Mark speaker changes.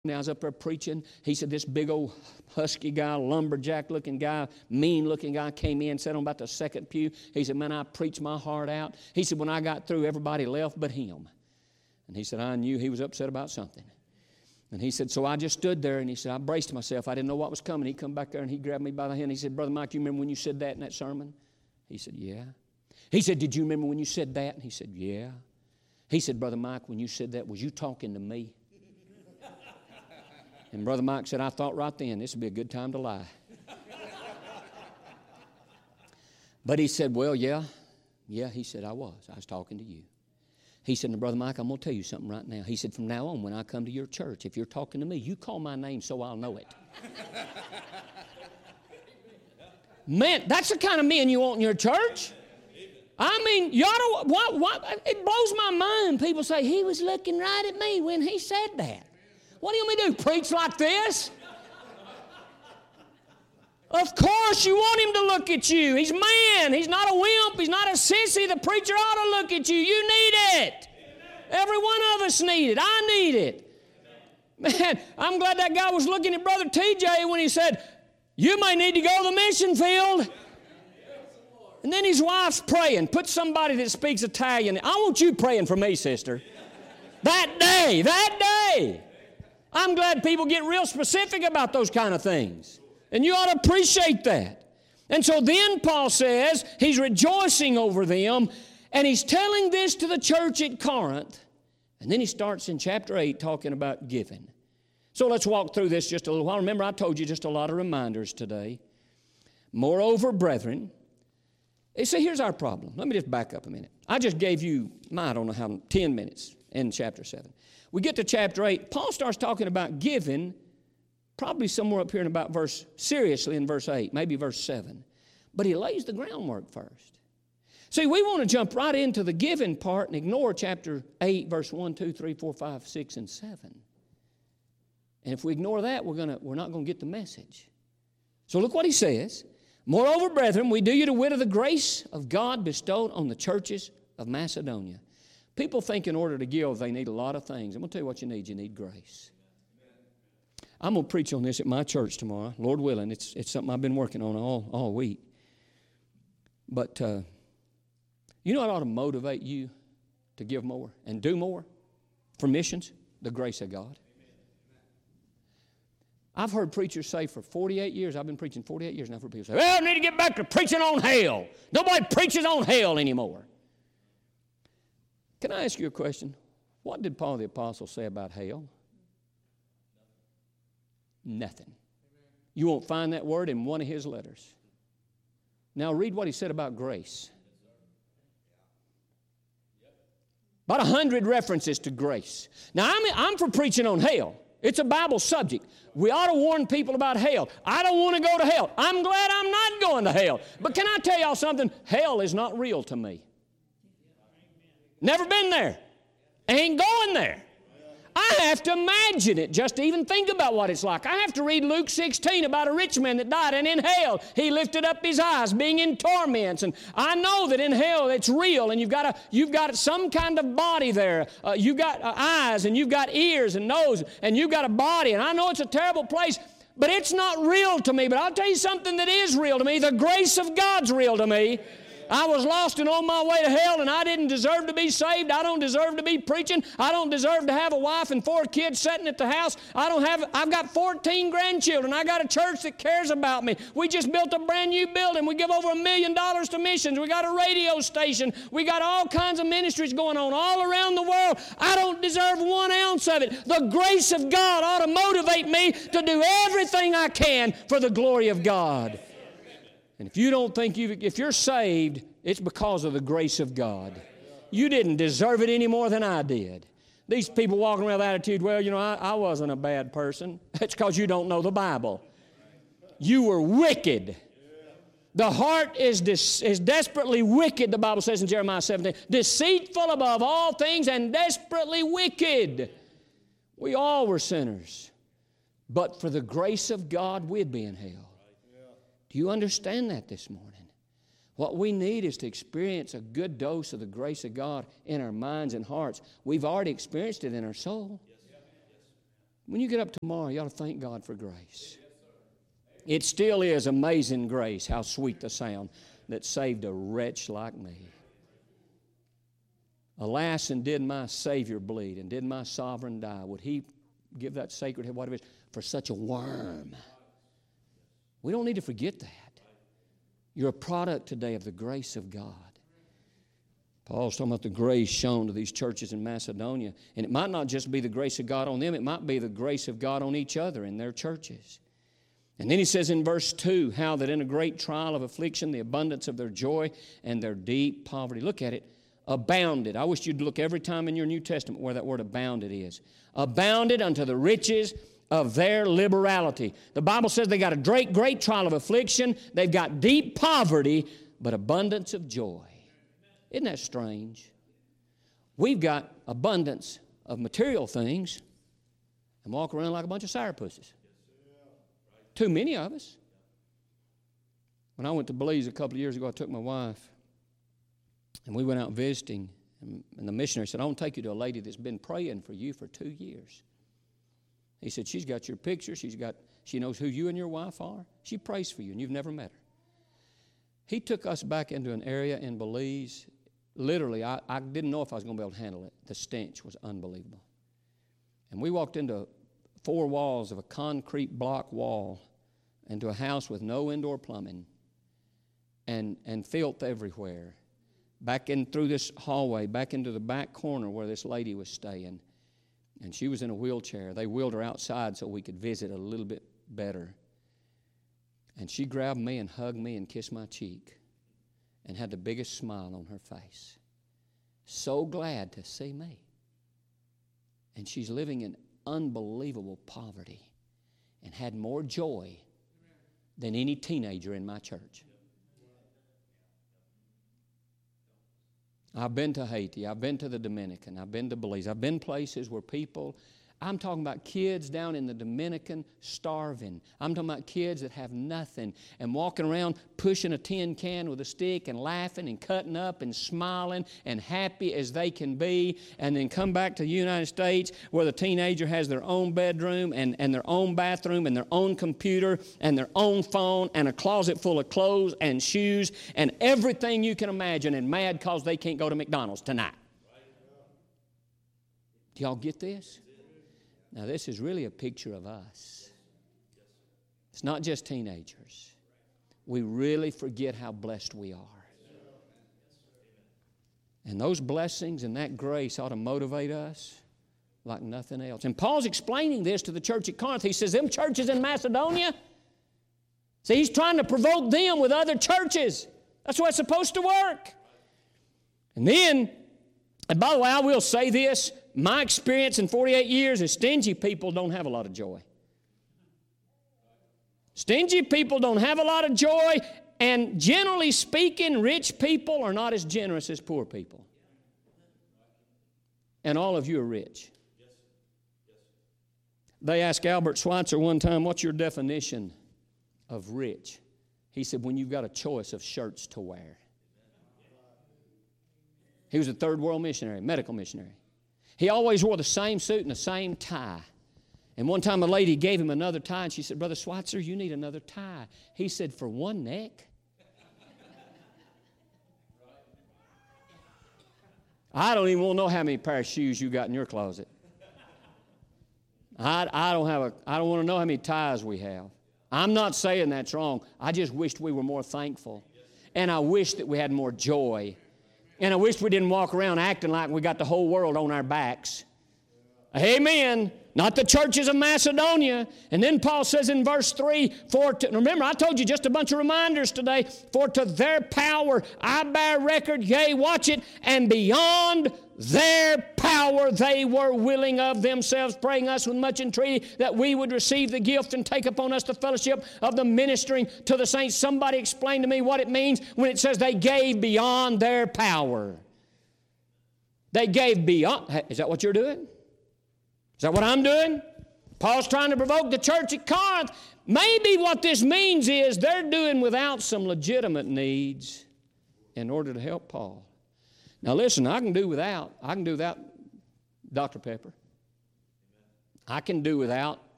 Speaker 1: I was up there preaching. He said this big old husky guy, lumberjack-looking guy, mean-looking guy came in, sat on about the second pew. He said, man, I preached my heart out. He said, when I got through, everybody left but him. And he said, I knew he was upset about something. And he said, so I just stood there, and he said, I braced myself. I didn't know what was coming. He come back there, and he grabbed me by the hand. He said, Brother Mike, you remember when you said that in that sermon? He said, yeah. He said, did you remember when you said that? And he said, yeah. He said, Brother Mike, when you said that, was you talking to me? And Brother Mike said, I thought right then this would be a good time to lie. But he said, well, yeah. Yeah, he said, I was talking to you. He said, now, Brother Mike, I'm going to tell you something right now. He said, from now on, when I come to your church, if you're talking to me, you call my name so I'll know it. Man, that's the kind of men you want in your church. I mean, you ought to, what? It blows my mind. People say, he was looking right at me when he said that. What do you want me to do, preach like this? Of course you want him to look at you. He's man. He's not a wimp. He's not a sissy. The preacher ought to look at you. You need it. Every one of us need it. I need it. Man, I'm glad that guy was looking at Brother TJ when he said, you may need to go to the mission field. And then his wife's praying. Put somebody that speaks Italian. I want you praying for me, sister. That day. I'm glad people get real specific about those kind of things. And you ought to appreciate that. And so then Paul says he's rejoicing over them, and he's telling this to the church at Corinth. And then he starts in chapter 8 talking about giving. So let's walk through this just a little while. Remember, I told you just a lot of reminders today. Moreover, brethren, see, here's our problem. Let me just back up a minute. I just gave you, I don't know how, 10 minutes in chapter 7. We get to chapter 8. Paul starts talking about giving, probably somewhere up here in about seriously in verse 8, maybe verse 7. But he lays the groundwork first. See, we want to jump right into the giving part and ignore chapter 8, verse 1, 2, 3, 4, 5, 6, and 7. And if we ignore that, we're not going to get the message. So look what he says. Moreover, brethren, we do you to wit of the grace of God bestowed on the churches of Macedonia. People think in order to give, they need a lot of things. I'm going to tell you what you need. You need grace. I'm going to preach on this at my church tomorrow, Lord willing. It's something I've been working on all week. But you know what ought to motivate you to give more and do more for missions? The grace of God. I've heard preachers say for 48 years, I've been preaching 48 years now, for people say, well, I need to get back to preaching on hell. Nobody preaches on hell anymore. Can I ask you a question? What did Paul the Apostle say about hell? Nothing. You won't find that word in one of his letters. Now read what he said about grace. About 100 references to grace. Now I'm for preaching on hell. It's a Bible subject. We ought to warn people about hell. I don't want to go to hell. I'm glad I'm not going to hell. But can I tell y'all something? Hell is not real to me. Never been there. Ain't going there. I have to imagine it just to even think about what it's like. I have to read Luke 16 about a rich man that died, and in hell he lifted up his eyes, being in torments. And I know that in hell it's real, and you've got some kind of body there. You've got eyes, and you've got ears and nose, and you've got a body. And I know it's a terrible place, but it's not real to me. But I'll tell you something that is real to me. The grace of God's real to me. I was lost and on my way to hell, and I didn't deserve to be saved. I don't deserve to be preaching. I don't deserve to have a wife and 4 kids sitting at the house. I've got 14 grandchildren. I got a church that cares about me. We just built a brand new building. We give over $1 million to missions. We got a radio station. We got all kinds of ministries going on all around the world. I don't deserve 1 ounce of it. The grace of God ought to motivate me to do everything I can for the glory of God. And if you don't think if you're saved, it's because of the grace of God. You didn't deserve it any more than I did. These people walking around with attitude, well, you know, I wasn't a bad person. That's because you don't know the Bible. You were wicked. The heart is desperately wicked, the Bible says in Jeremiah 17. Deceitful above all things and desperately wicked. We all were sinners. But for the grace of God, we'd be in hell. Do you understand that this morning? What we need is to experience a good dose of the grace of God in our minds and hearts. We've already experienced it in our soul. When you get up tomorrow, you ought to thank God for grace. It still is amazing grace, how sweet the sound that saved a wretch like me. Alas, and did my Savior bleed, and did my sovereign die? Would He give that sacred head, whatever it is, for such a worm? We don't need to forget that. You're a product today of the grace of God. Paul's talking about the grace shown to these churches in Macedonia. And it might not just be the grace of God on them, it might be the grace of God on each other in their churches. And then he says in verse 2, how that in a great trial of affliction, the abundance of their joy and their deep poverty. Look at it. Abounded. I wish you'd look every time in your New Testament where that word abounded is. Abounded unto the riches of their liberality. The Bible says they got a great trial of affliction. They've got deep poverty, but abundance of joy. Isn't that strange? We've got abundance of material things and walk around like a bunch of sourpusses. Too many of us. When I went to Belize a couple of years ago, I took my wife, and we went out visiting, and the missionary said, I want to take you to a lady that's been praying for you for 2 years. He said, she's got your picture, she knows who you and your wife are. She prays for you, and you've never met her. He took us back into an area in Belize. Literally, I didn't know if I was going to be able to handle it. The stench was unbelievable. And we walked into 4 walls of a concrete block wall into a house with no indoor plumbing and filth everywhere. Back in through this hallway, back into the back corner where this lady was staying. And she was in a wheelchair. They wheeled her outside so we could visit a little bit better. And she grabbed me and hugged me and kissed my cheek and had the biggest smile on her face. So glad to see me. And she's living in unbelievable poverty and had more joy than any teenager in my church. I've been to Haiti. I've been to the Dominican. I've been to Belize. I've been places where people, I'm talking about kids down in the Dominican starving. I'm talking about kids that have nothing and walking around pushing a tin can with a stick and laughing and cutting up and smiling and happy as they can be, and then come back to the United States where the teenager has their own bedroom and their own bathroom and their own computer and their own phone and a closet full of clothes and shoes and everything you can imagine, and mad because they can't go to McDonald's tonight. Do y'all get this? Now, this is really a picture of us. It's not just teenagers. We really forget how blessed we are. And those blessings and that grace ought to motivate us like nothing else. And Paul's explaining this to the church at Corinth. He says, them churches in Macedonia, see, he's trying to provoke them with other churches. That's why it's supposed to work. And then, and by the way, I will say this, my experience in 48 years is stingy people don't have a lot of joy. Stingy people don't have a lot of joy, and generally speaking, rich people are not as generous as poor people. And all of you are rich. They asked Albert Schweitzer one time, what's your definition of rich? He said, when you've got a choice of shirts to wear. He was a third world missionary, medical missionary. He always wore the same suit and the same tie. And one time a lady gave him another tie, and she said, Brother Schweitzer, you need another tie. He said, for one neck? I don't even want to know how many pair of shoes you got in your closet. I don't want to know how many ties we have. I'm not saying that's wrong. I just wished we were more thankful. And I wish that we had more joy. And I wish we didn't walk around acting like we got the whole world on our backs. Amen. Not the churches of Macedonia. And then Paul says in verse 3, remember I told you just a bunch of reminders today, for to their power I bear record, yea, watch it, and beyond their power they were willing of themselves, praying us with much entreaty that we would receive the gift and take upon us the fellowship of the ministering to the saints. Somebody explain to me what it means when it says they gave beyond their power. They gave beyond. Is that what you're doing? Is that what I'm doing? Paul's trying to provoke the church at Corinth. Maybe what this means is they're doing without some legitimate needs in order to help Paul. Now listen, I can do without Dr. Pepper. I can do without